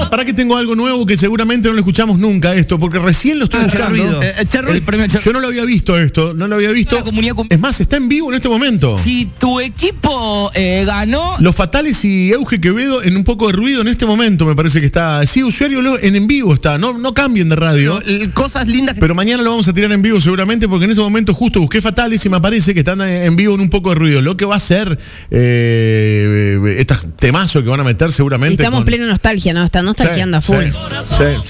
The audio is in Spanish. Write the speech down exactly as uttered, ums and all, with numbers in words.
para, para que tengo algo nuevo que seguramente no lo escuchamos nunca esto, porque recién lo estoy Ah, escuchando. eh, Cherry, Yo no lo había visto esto, no lo había visto. Es más, está en vivo en este momento. Si tu equipo eh, ganó... Los Fatales y Euge Quevedo en un poco de ruido en este momento, me parece que está. Sí, usuario lo- en en vivo está, no, no cambien de radio. eh, cosas lindas que Pero mañana lo vamos a tirar en vivo seguramente, porque en ese momento justo busqué Fatales y me aparece que están en vivo en un poco de ruido. Lo que va a ser eh, estos temazos que van a meter Y seguramente. estamos en con- plena nostalgia, ¿no? Está nostalgiando a Sí, full. sí, sí.